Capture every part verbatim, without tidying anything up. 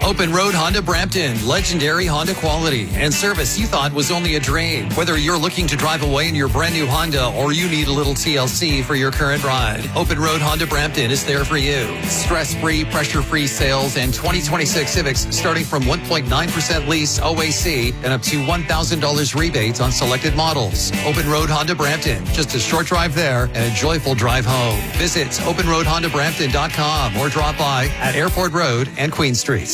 Open Road Honda Brampton. Legendary Honda quality and service you thought was only a dream. Whether you're looking to drive away in your brand new Honda or you need a little T L C for your current ride, Open Road Honda Brampton is there for you. Stress-free, pressure-free sales and twenty twenty-six Civics starting from one point nine percent lease O A C and up to one thousand dollars rebates on selected models. Open Road Honda Brampton. Just a short drive there and a joyful drive home. Visit open road honda brampton dot com or drop by at Airport Road and Queen Street.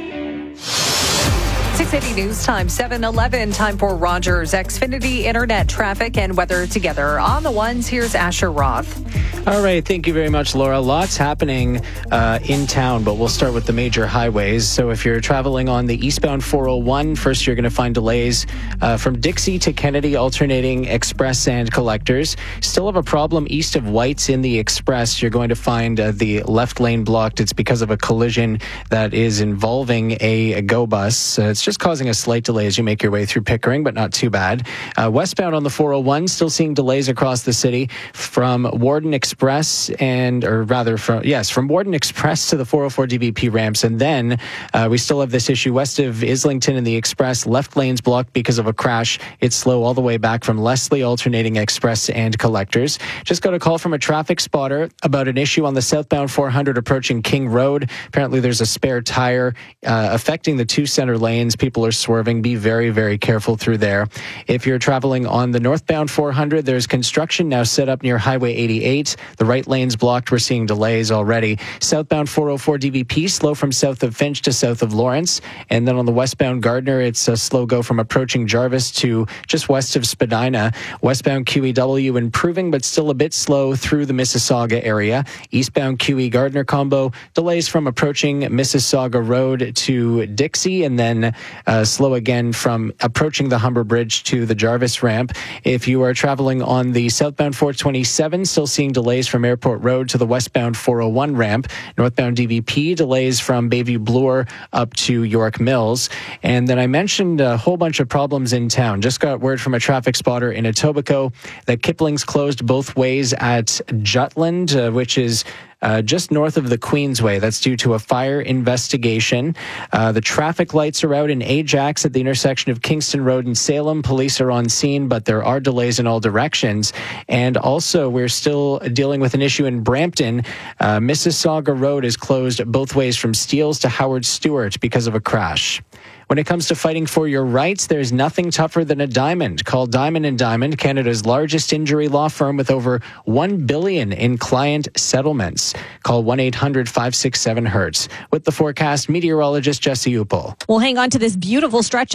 six eighty News Time, seven eleven. Time for Rogers Xfinity Internet traffic and weather together. On the ones, here's Asher Roth. All right. Thank you very much, Laura. Lots happening uh, in town, but we'll start with the major highways. So if you're traveling on the eastbound four oh one, first you're going to find delays uh, from Dixie to Kennedy, alternating express and collectors. Still have a problem east of White's in the express. You're going to find uh, the left lane blocked. It's because of a collision that is involving a, a GO bus. Uh, it's just causing a slight delay as you make your way through Pickering, but not too bad. Uh, westbound on the four oh one, still seeing delays across the city from Warden Express and, or rather from, yes, from Warden Express to the four oh four D V P ramps. And then uh, we still have this issue west of Islington in the Express. Left lanes blocked because of a crash. It's slow all the way back from Leslie, alternating express and collectors. Just got a call from a traffic spotter about an issue on the southbound four hundred approaching King Road. Apparently there's a spare tire uh, affecting the two center lanes. People are swerving. Be very, very careful through there. If you're traveling on the northbound four hundred, there's construction now set up near Highway eighty-eight. The right lane's blocked. We're seeing delays already. Southbound four oh four D V P, slow from south of Finch to south of Lawrence. And then on the westbound Gardner, it's a slow go from approaching Jarvis to just west of Spadina. Westbound Q E W improving, but still a bit slow through the Mississauga area. Eastbound Q E Gardner combo, delays from approaching Mississauga Road to Dixie, and then uh, slow again from approaching the Humber Bridge to the Jarvis ramp. If you are traveling on the southbound four twenty-seven, still seeing delays from Airport Road to the westbound four oh one ramp. Northbound D V P, delays from Bayview Bloor up to York Mills. And then I mentioned a whole bunch of problems in town. Just got word from a traffic spotter in Etobicoke that Kipling's closed both ways at Jutland, uh, which is Uh, just north of the Queensway. That's due to a fire investigation. Uh, the traffic lights are out in Ajax at the intersection of Kingston Road and Salem. Police are on scene, but there are delays in all directions. And also, we're still dealing with an issue in Brampton. Uh, Mississauga Road is closed both ways from Steeles to Howard Stewart because of a crash. When it comes to fighting for your rights, there's nothing tougher than a diamond. Call Diamond and Diamond, Canada's largest injury law firm with over one billion dollars in client settlements. Call one eight hundred five six seven HERTZ. With the forecast, meteorologist Jesse Upel. We'll hang on to this beautiful stretch